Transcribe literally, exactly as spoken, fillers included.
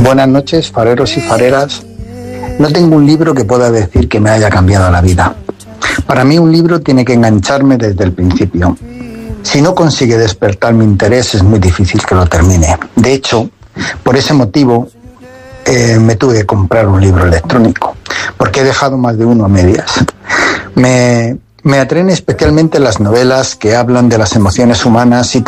Buenas noches, fareros y fareras. No tengo un libro que pueda decir que me haya cambiado la vida. Para mí un libro tiene que engancharme desde el principio. Si no consigue despertar mi interés, es muy difícil que lo termine. De hecho, por ese motivo, eh, me tuve que comprar un libro electrónico, porque he dejado más de uno a medias. Me, me atraen especialmente las novelas que hablan de las emociones humanas y